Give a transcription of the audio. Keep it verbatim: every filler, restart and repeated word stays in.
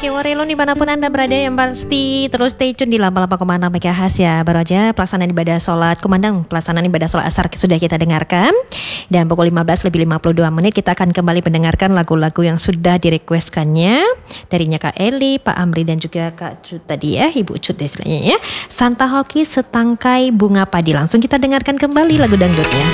Oke Warelo dimanapun Anda berada, yang pasti terus stay tune di delapan puluh delapan koma enam MHz ya. Baru aja pelaksanaan ibadah sholat kumandang, pelaksanaan ibadah sholat asar sudah kita dengarkan. Dan pukul lima belas lebih lima puluh dua menit kita akan kembali mendengarkan lagu-lagu yang sudah direquestkannya darinya Kak Eli, Pak Amri dan juga Kak Cut tadi ya, Ibu Cut istilahnya ya. Santa Hoki Setangkai Bunga Padi. Langsung kita dengarkan kembali lagu dangdutnya.